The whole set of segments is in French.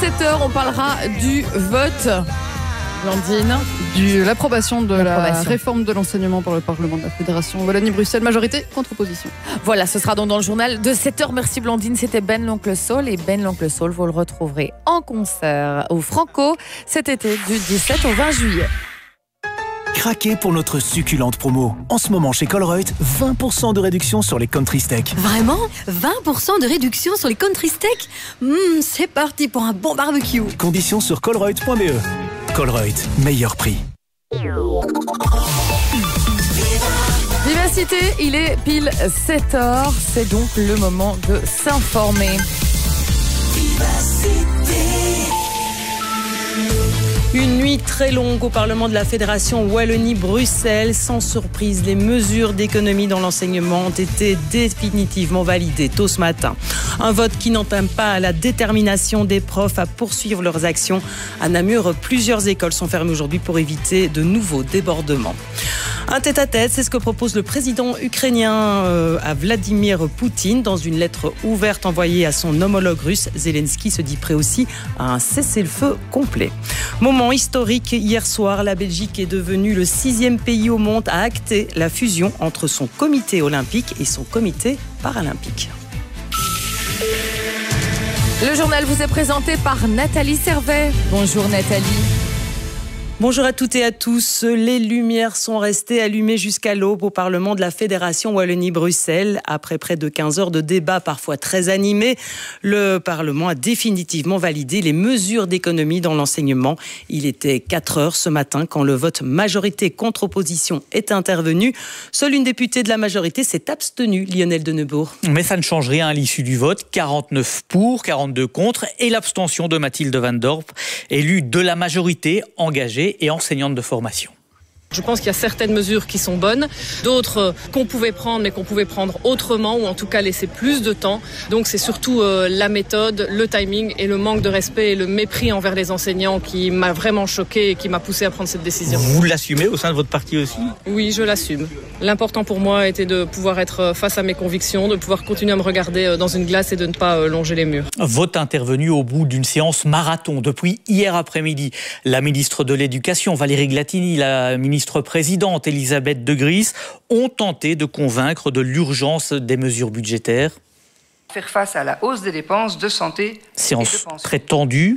7h, on parlera du vote. Blandine, l'approbation de la réforme de l'enseignement par le Parlement de la Fédération Wallonie-Bruxelles, majorité contre opposition. Voilà, ce sera donc dans le journal de 7h. Merci Blandine, c'était Ben l'Oncle Saul. Et Ben l'Oncle Saul, vous le retrouverez en concert au Franco cet été du 17 au 20 juillet. Craquez pour notre succulente promo. En ce moment chez Colruyt, 20% de réduction sur les country steaks. Vraiment ? 20% de réduction sur les country steaks ? C'est parti pour un bon barbecue. Conditions sur colruyt.be. Colruyt, meilleur prix. Vivacité, il est pile 7h. C'est donc le moment de s'informer. Une nuit très longue au Parlement de la Fédération Wallonie-Bruxelles. Sans surprise, les mesures d'économie dans l'enseignement ont été définitivement validées tôt ce matin. Un vote qui n'entame pas la détermination des profs à poursuivre leurs actions. À Namur, plusieurs écoles sont fermées aujourd'hui pour éviter de nouveaux débordements. Un tête-à-tête, c'est ce que propose le président ukrainien à Vladimir Poutine. Dans une lettre ouverte envoyée à son homologue russe, Zelensky se dit prêt aussi à un cessez-le-feu complet. Moment historique, hier soir, la Belgique est devenue le 6e pays au monde à acter la fusion entre son comité olympique et son comité paralympique. Le journal vous est présenté par Nathalie Servet. Bonjour Nathalie. Bonjour à toutes et à tous. Les lumières sont restées allumées jusqu'à l'aube au Parlement de la Fédération Wallonie-Bruxelles. Après près de 15 heures de débat parfois très animés, le Parlement a définitivement validé les mesures d'économie dans l'enseignement. Il était 4 heures ce matin quand le vote majorité contre opposition est intervenu. Seule une députée de la majorité s'est abstenue, Lionel Denebourg. Mais ça ne change rien à l'issue du vote. 49 pour, 42 contre et l'abstention de Mathilde Van Dorp, élue de la majorité engagée et enseignante de formation. Je pense qu'il y a certaines mesures qui sont bonnes, d'autres qu'on pouvait prendre mais qu'on pouvait prendre autrement ou en tout cas laisser plus de temps. Donc c'est surtout la méthode, le timing et le manque de respect et le mépris envers les enseignants qui m'a vraiment choquée et qui m'a poussée à prendre cette décision. Vous l'assumez au sein de votre parti aussi ? Oui, je l'assume. L'important pour moi était de pouvoir être face à mes convictions, de pouvoir continuer à me regarder dans une glace et de ne pas longer les murs. Vote intervenu au bout d'une séance marathon. Depuis hier après-midi, la ministre de l'Éducation, Valérie Glatini, la ministre présidente Elisabeth De Gries ont tenté de convaincre de l'urgence des mesures budgétaires. Faire face à la hausse des dépenses de santé. Séance très tendue.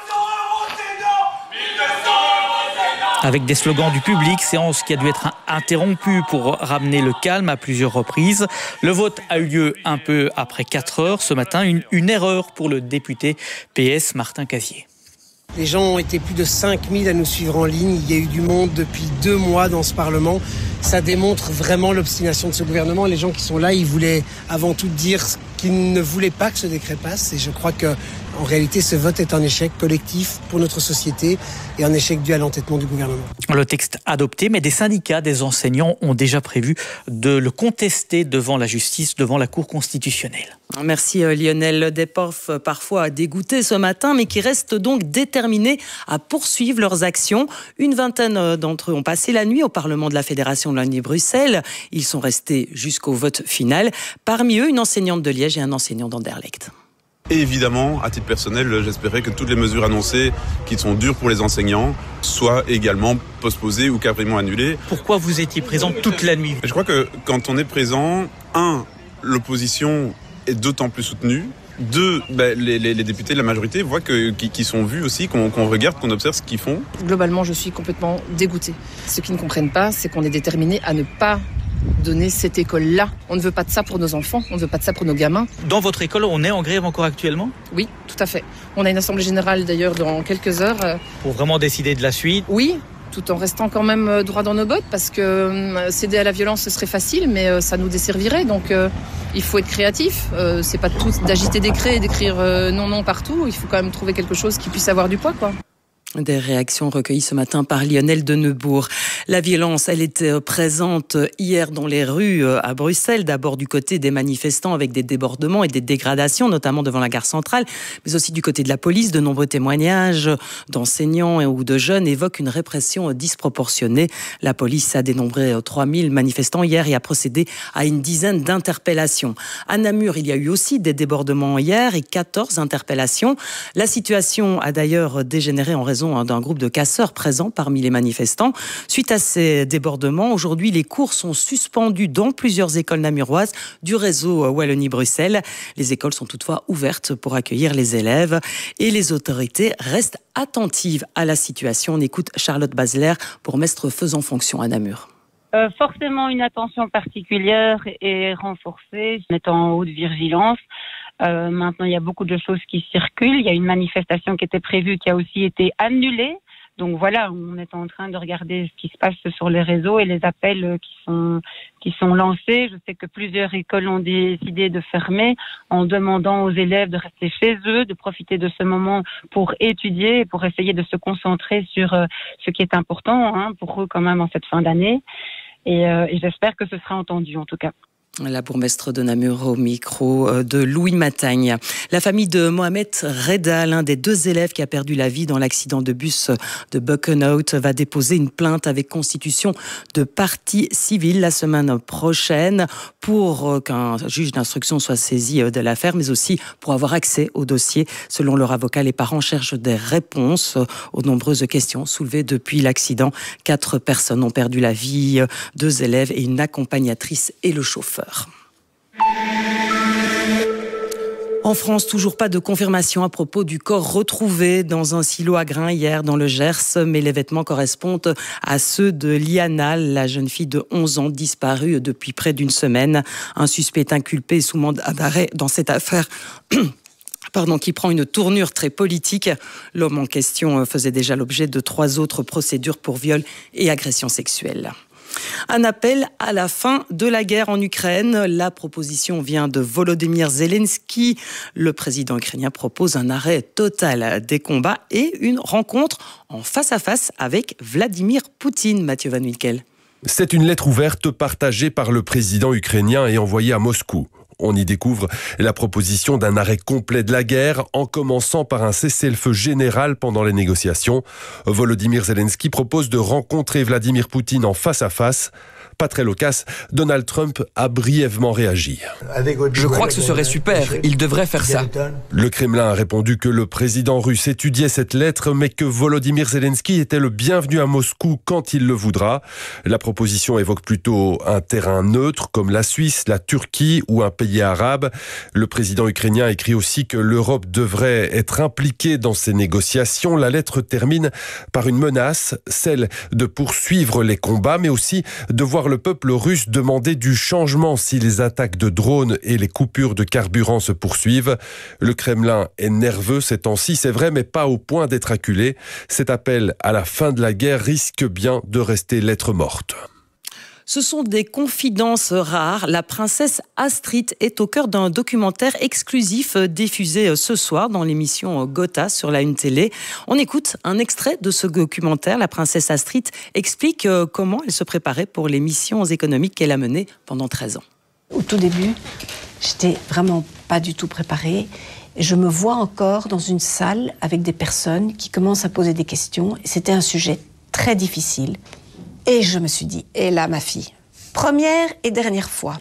Avec des slogans du public, séance qui a dû être interrompue pour ramener le calme à plusieurs reprises. Le vote a eu lieu un peu après 4 heures ce matin. Une erreur pour le député PS Martin Casier. Les gens ont été plus de 5000 à nous suivre en ligne. Il y a eu du monde depuis 2 mois dans ce Parlement. Ça démontre vraiment l'obstination de ce gouvernement. Les gens qui sont là, ils voulaient avant tout dire qu'ils ne voulaient pas que ce décret passe. Et je crois que, en réalité, ce vote est un échec collectif pour notre société et un échec dû à l'entêtement du gouvernement. Le texte adopté, mais des syndicats, des enseignants ont déjà prévu de le contester devant la justice, devant la Cour constitutionnelle. Merci Lionel. Des profs parfois dégoûtés ce matin, mais qui restent donc déterminés à poursuivre leurs actions. Une vingtaine d'entre eux ont passé la nuit au Parlement de la Fédération Wallonie-Bruxelles. Ils sont restés jusqu'au vote final. Parmi eux, une enseignante de Liège et un enseignant d'Anderlecht. Et évidemment, à titre personnel, j'espérais que toutes les mesures annoncées qui sont dures pour les enseignants soient également postposées ou carrément annulées. Pourquoi vous étiez présent toute la nuit ? Je crois que quand on est présent, l'opposition est d'autant plus soutenue. 2, les députés de la majorité voient qui sont vus aussi, qu'on regarde, qu'on observe ce qu'ils font. Globalement, je suis complètement dégoûtée. Ce qu'ils ne comprennent pas, c'est qu'on est déterminé à ne pas donner cette école-là. On ne veut pas de ça pour nos enfants, on ne veut pas de ça pour nos gamins. Dans votre école, on est en grève encore actuellement ? Oui, tout à fait. On a une assemblée générale d'ailleurs dans quelques heures. Pour vraiment décider de la suite ? Oui, tout en restant quand même droit dans nos bottes, parce que céder à la violence, ce serait facile, mais ça nous desservirait. Donc il faut être créatif. C'est pas tout d'agiter des craies et d'écrire non partout. Il faut quand même trouver quelque chose qui puisse avoir du poids, quoi. Des réactions recueillies ce matin par Lionel de Neubourg. La violence, elle était présente hier dans les rues à Bruxelles, d'abord du côté des manifestants avec des débordements et des dégradations, notamment devant la gare centrale, mais aussi du côté de la police. De nombreux témoignages d'enseignants ou de jeunes évoquent une répression disproportionnée. La police a dénombré 3000 manifestants hier et a procédé à une dizaine d'interpellations. À Namur, il y a eu aussi des débordements hier et 14 interpellations. La situation a d'ailleurs dégénéré en raison d'un groupe de casseurs présents parmi les manifestants. Suite à ces débordements, aujourd'hui, les cours sont suspendus dans plusieurs écoles namuroises du réseau Wallonie-Bruxelles. Les écoles sont toutefois ouvertes pour accueillir les élèves et les autorités restent attentives à la situation. On écoute Charlotte Basler, bourgmestre faisant fonction à Namur. Forcément, une attention particulière est renforcée, on est en haute vigilance. Maintenant, il y a beaucoup de choses qui circulent. Il y a une manifestation qui était prévue qui a aussi été annulée. Donc voilà, on est en train de regarder ce qui se passe sur les réseaux et les appels qui sont lancés. Je sais que plusieurs écoles ont décidé de fermer en demandant aux élèves de rester chez eux, de profiter de ce moment pour étudier et pour essayer de se concentrer sur ce qui est important pour eux quand même en cette fin d'année. Et j'espère que ce sera entendu en tout cas. La bourgmestre de Namur au micro de Louis Matagne. La famille de Mohamed Reda, l'un des 2 élèves qui a perdu la vie dans l'accident de bus de Buckenhout, va déposer une plainte avec constitution de partie civile la semaine prochaine pour qu'un juge d'instruction soit saisi de l'affaire, mais aussi pour avoir accès au dossier. Selon leur avocat, les parents cherchent des réponses aux nombreuses questions soulevées depuis l'accident. 4 personnes ont perdu la vie, 2 élèves et une accompagnatrice et le chauffeur. En France, toujours pas de confirmation à propos du corps retrouvé dans un silo à grains hier dans le Gers, mais les vêtements correspondent à ceux de Liana, la jeune fille de 11 ans disparue depuis près d'une semaine. Un suspect est inculpé sous mandat d'arrêt dans cette affaire. Qui prend une tournure très politique. L'homme en question faisait déjà l'objet de 3 autres procédures pour viol et agression sexuelle. Un appel à la fin de la guerre en Ukraine. La proposition vient de Volodymyr Zelensky. Le président ukrainien propose un arrêt total des combats et une rencontre en face à face avec Vladimir Poutine. Mathieu Van Wilkel. C'est une lettre ouverte partagée par le président ukrainien et envoyée à Moscou. On y découvre la proposition d'un arrêt complet de la guerre, en commençant par un cessez-le-feu général pendant les négociations. Volodymyr Zelensky propose de rencontrer Vladimir Poutine en face à face. Pas très loquace, Donald Trump a brièvement réagi. Je crois que ce serait super, il devrait faire ça. Le Kremlin a répondu que le président russe étudiait cette lettre, mais que Volodymyr Zelensky était le bienvenu à Moscou quand il le voudra. La proposition évoque plutôt un terrain neutre, comme la Suisse, la Turquie ou un pays arabe. Le président ukrainien écrit aussi que l'Europe devrait être impliquée dans ces négociations. La lettre termine par une menace, celle de poursuivre les combats, mais aussi de voir le peuple russe demander du changement si les attaques de drones et les coupures de carburant se poursuivent. Le Kremlin est nerveux ces temps-ci, c'est vrai, mais pas au point d'être acculé. Cet appel à la fin de la guerre risque bien de rester lettre morte. Ce sont des confidences rares. La princesse Astrid est au cœur d'un documentaire exclusif diffusé ce soir dans l'émission Gotha sur la Une Télé. On écoute un extrait de ce documentaire. La princesse Astrid explique comment elle se préparait pour les missions économiques qu'elle a menées pendant 13 ans. Au tout début, j'étais vraiment pas du tout préparée. Je me vois encore dans une salle avec des personnes qui commencent à poser des questions. C'était un sujet très difficile. Et je me suis dit, et là ma fille, première et dernière fois,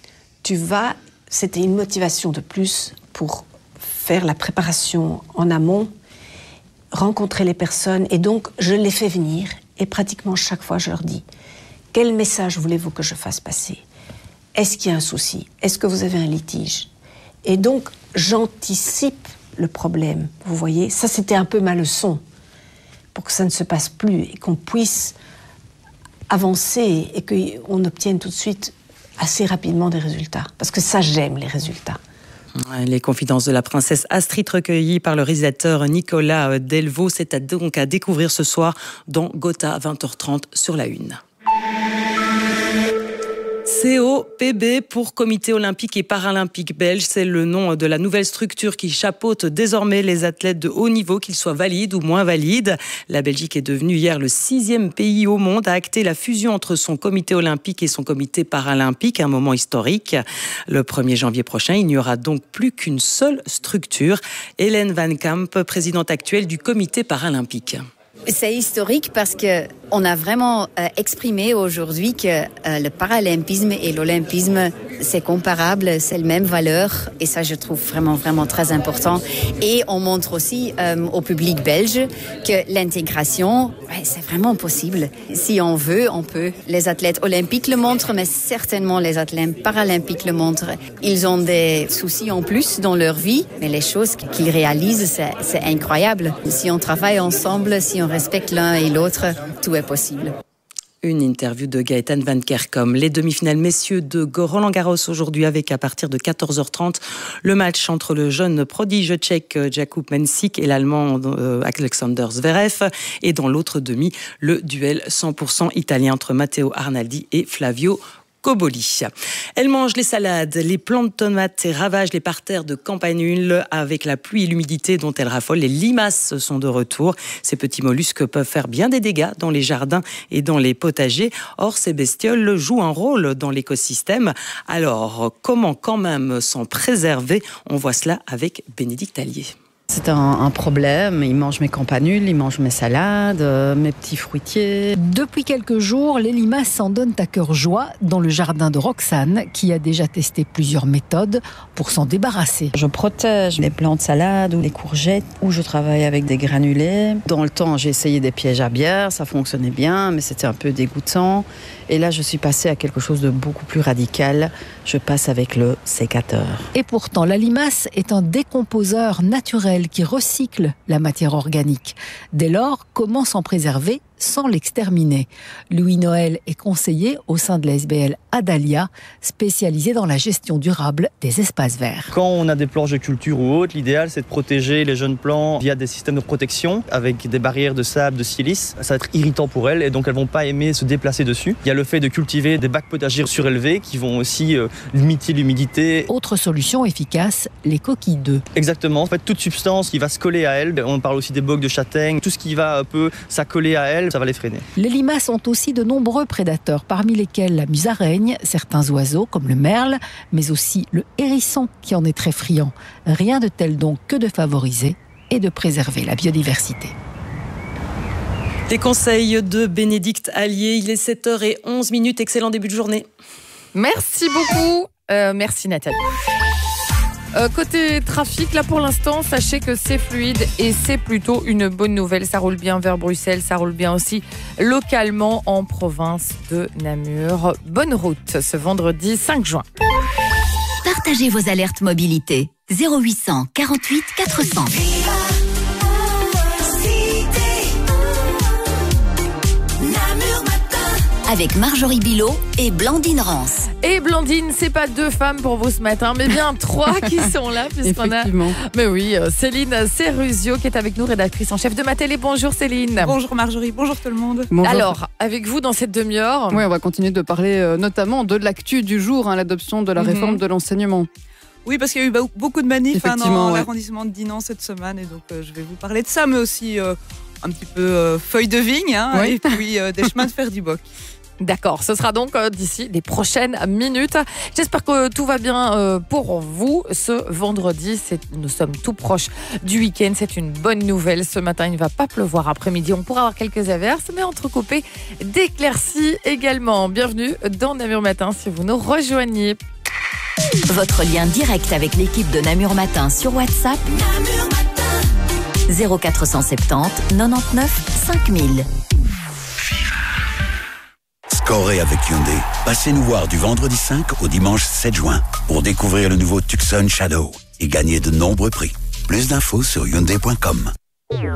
c'était une motivation de plus pour faire la préparation en amont, rencontrer les personnes, et donc je les fais venir, et pratiquement chaque fois je leur dis, quel message voulez-vous que je fasse passer ? Est-ce qu'il y a un souci ? Est-ce que vous avez un litige ? Et donc j'anticipe le problème, vous voyez ? Ça c'était un peu ma leçon, pour que ça ne se passe plus, et qu'on puisse avancer et qu'on obtienne tout de suite assez rapidement des résultats. Parce que ça, j'aime les résultats. Les confidences de la princesse Astrid recueillies par le réalisateur Nicolas Delvaux. C'est donc à découvrir ce soir dans Gotha à 20h30 sur la Une. COPB pour Comité olympique et paralympique belge, c'est le nom de la nouvelle structure qui chapeaute désormais les athlètes de haut niveau, qu'ils soient valides ou moins valides. La Belgique est devenue hier le 6e pays au monde à acter la fusion entre son comité olympique et son comité paralympique, un moment historique. Le 1er janvier prochain, il n'y aura donc plus qu'une seule structure. Hélène Van Camp, présidente actuelle du comité paralympique. C'est historique parce que on a vraiment exprimé aujourd'hui que le paralympisme et l'olympisme, c'est comparable, c'est la même valeur. Et ça, je trouve vraiment très important. Et on montre aussi au public belge que l'intégration, c'est vraiment possible. Si on veut, on peut. Les athlètes olympiques le montrent, mais certainement les athlètes paralympiques le montrent. Ils ont des soucis en plus dans leur vie, mais les choses qu'ils réalisent, c'est incroyable. Si on travaille ensemble, si on respecte l'un et l'autre, tout est possible. Une interview de Gaëtan Van Kerkom. Les demi-finales messieurs de Roland-Garros aujourd'hui avec à partir de 14h30 le match entre le jeune prodige tchèque Jakub Mensik et l'allemand Alexander Zverev. Et dans l'autre demi, le duel 100% italien entre Matteo Arnaldi et Flavio Cobolli. Elle mange les salades, les plants de tomates et ravage les parterres de Campanule. Avec la pluie et l'humidité dont elle raffole, les limaces sont de retour. Ces petits mollusques peuvent faire bien des dégâts dans les jardins et dans les potagers. Or, ces bestioles jouent un rôle dans l'écosystème. Alors, comment quand même s'en préserver? On voit cela avec Bénédicte Allier. C'est un problème, ils mangent mes campanules, ils mangent mes salades, mes petits fruitiers. Depuis quelques jours, les limaces s'en donnent à cœur joie dans le jardin de Roxane, qui a déjà testé plusieurs méthodes pour s'en débarrasser. Je protège les plants de salade ou les courgettes, ou je travaille avec des granulés. Dans le temps, j'ai essayé des pièges à bière, ça fonctionnait bien, mais c'était un peu dégoûtant. Et là, je suis passée à quelque chose de beaucoup plus radical. Je passe avec le sécateur. Et pourtant, la limace est un décomposeur naturel qui recycle la matière organique. Dès lors, comment s'en préserver sans l'exterminer? Louis Noël est conseiller au sein de la SBL Adalia, spécialisé dans la gestion durable des espaces verts. Quand on a des planches de culture ou autres, l'idéal c'est de protéger les jeunes plants via des systèmes de protection avec des barrières de sable, de silice. Ça va être irritant pour elles et donc elles vont pas aimer se déplacer dessus. Il y a le fait de cultiver des bacs potagers surélevés qui vont aussi limiter l'humidité. Autre solution efficace, les coquilles d'œufs. Exactement, en fait toute substance qui va se coller à elles, on parle aussi des bocs de châtaigne, tout ce qui va un peu s'accoler à elles, ça va les freiner. Les limaces ont aussi de nombreux prédateurs, parmi lesquels la musaraigne, certains oiseaux comme le merle, mais aussi le hérisson qui en est très friand. Rien de tel donc que de favoriser et de préserver la biodiversité. Les conseils de Bénédicte Allier, il est 7h11, excellent début de journée. Merci beaucoup, merci Nathalie. Côté trafic, là pour l'instant, sachez que c'est fluide et c'est plutôt une bonne nouvelle. Ça roule bien vers Bruxelles, ça roule bien aussi localement en province de Namur. Bonne route ce vendredi 5 juin. Partagez vos alertes mobilité. 0800 48 400. Avec Marjorie Bilot et Blandine Rance. Et Blandine, c'est pas 2 femmes pour vous ce matin, mais bien 3 qui sont là, puisqu'on a. Mais oui, Céline Serruzio qui est avec nous, rédactrice en chef de ma télé. Bonjour Céline. Bonjour Marjorie, bonjour tout le monde. Bonjour. Alors, avec vous dans cette demi-heure. Oui, on va continuer de parler notamment de l'actu du jour, l'adoption de la réforme de l'enseignement. Oui, parce qu'il y a eu beaucoup de manifs dans l'arrondissement de Dinan cette semaine, et donc je vais vous parler de ça, mais aussi un petit peu feuille de vigne, et puis des chemins de fer du Boc. D'accord, ce sera donc d'ici les prochaines minutes. J'espère que tout va bien pour vous ce vendredi. Nous sommes tout proches du week-end. C'est une bonne nouvelle. Ce matin, il ne va pas pleuvoir. Après-midi, on pourra avoir quelques averses, mais entrecoupées d'éclaircies également. Bienvenue dans Namur Matin si vous nous rejoignez. Votre lien direct avec l'équipe de Namur Matin sur WhatsApp. Namur Matin. 0470 99 5000. Scorez avec Hyundai. Passez nous voir du vendredi 5 au dimanche 7 juin pour découvrir le nouveau Tucson Shadow et gagner de nombreux prix. Plus d'infos sur hyundai.com.